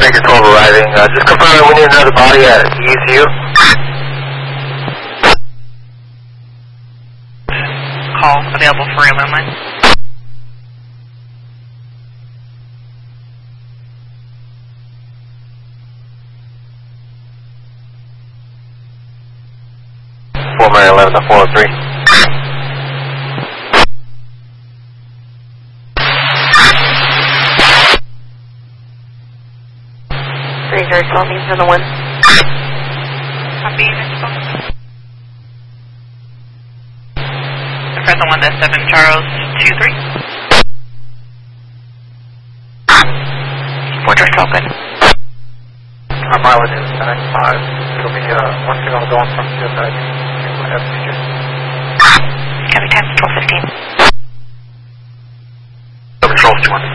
Baker 12 arriving. Just confirming we need another body at ECU. Call available for rail line. Former 11 to 403. Ranger 12 means on the 1. Copy, next call. The present 1 to 7 Charles 23. Fortress 12, good. Our mileage is 95. It'll be one signal going from CSI to FCJ. Copy, time 12:15. Control 2.